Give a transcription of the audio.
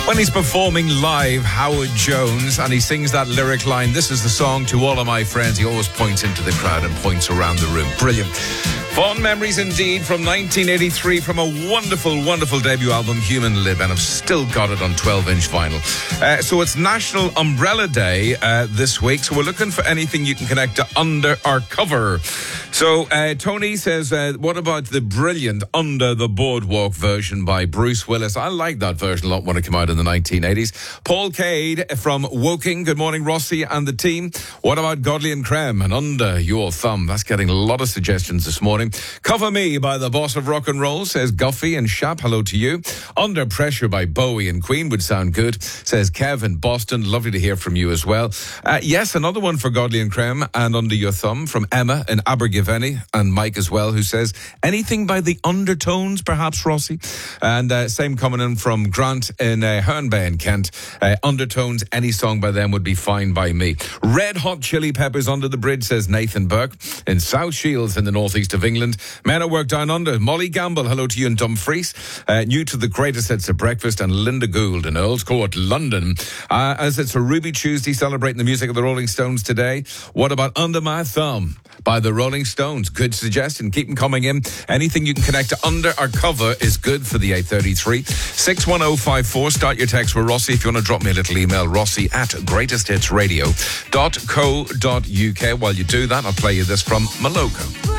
When he's performing live, Howard Jones, and he sings that lyric line, "This is the song to all of my friends," he always points into the crowd and points around the room. Brilliant. Fond memories indeed from 1983 from a wonderful, wonderful debut album, Human Lib, and I've still got it on 12-inch vinyl. So it's National Umbrella Day this week, so we're looking for anything you can connect to Under Our Cover. So Tony says, what about the brilliant Under the Boardwalk version by Bruce Willis? I like that version a lot when it came out in the 1980s. Paul Cade from Woking, good morning, Rossi and the team. What about Godley and Creme and Under Your Thumb? That's getting a lot of suggestions this morning. Cover Me by the Boss of Rock and Roll, says Guffey and Shap, hello to you. Under Pressure by Bowie and Queen would sound good, says Kev in Boston. Lovely to hear from you as well. Yes, another one for Godley and Creme and Under Your Thumb from Emma in Abergavenny, and Mike as well, who says anything by the Undertones, perhaps, Rossi. And same coming in from Grant in Herne Bay in Kent. Undertones, any song by them would be fine by me. Red Hot Chili Peppers Under the Bridge, says Nathan Burke in South Shields in the northeast of England. Men at Work Down Under, Molly Gamble, hello to you in Dumfries. New to the greatest hits of breakfast, and Linda Gould in Earls Court, London. As it's a Ruby Tuesday, celebrating the music of the Rolling Stones today. What about Under My Thumb by the Rolling Stones? Good suggestion. Keep them coming in. Anything you can connect to Under Our Cover is good for the 8:33. 61054. Start your text with Rossi. If you want to drop me a little email, Rossi@greatesthitsradio.co.uk. While you do that, I'll play you this from Moloko.